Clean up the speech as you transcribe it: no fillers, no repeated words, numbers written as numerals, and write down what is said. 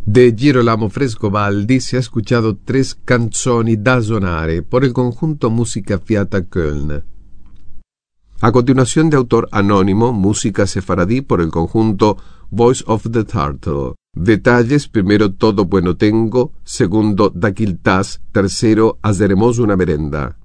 De Girolamo Frescobaldi si ha escuchado 3 canzoni da suonare por el conjunto Música Fiata Köln. A continuación, de autor anónimo, música sefaradí por el conjunto Voice of the Turtle. Detalles: primero, todo bueno tengo; segundo, Dakiltás; tercero, hazeremos una merenda.